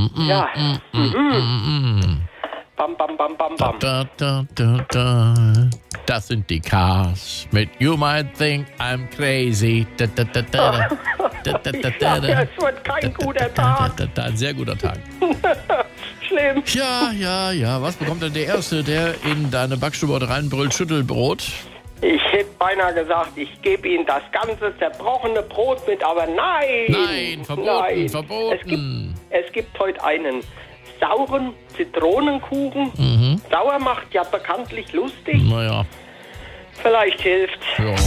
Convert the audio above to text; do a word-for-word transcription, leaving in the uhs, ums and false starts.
Ja. mm, mm, mm, mm. Bam, bam, bam, bam, Da, bam. da, da, da, da. Das sind die Cars mit You Might Think I'm Crazy. Da, da, da, da, da, da, da, Ich da, sag da, ja, es wird kein guter Tag. Da, da, da, ein sehr guter Tag. Schlimm. Ja, ja, ja. Was bekommt denn der Erste, der in deine Backstube reinbrüllt? Schüttelbrot? Ich hätte beinahe gesagt, ich gebe Ihnen das ganze zerbrochene Brot mit, aber nein. Nein, verboten, Nein. verboten. Es gibt, es gibt heute einen sauren Zitronenkuchen. Mhm. Sauer macht ja bekanntlich lustig. Naja. Vielleicht hilft's. Ja.